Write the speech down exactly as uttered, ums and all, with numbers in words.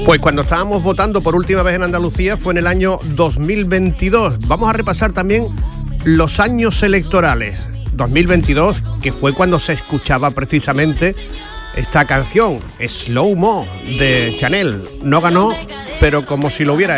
Pues cuando estábamos votando por última vez en Andalucía fue en el año dos mil veintidós. Vamos a repasar también los años electorales. dos mil veintidós, que fue cuando se escuchaba precisamente esta canción, Slow Mo, de Chanel. No ganó, pero como si lo hubiera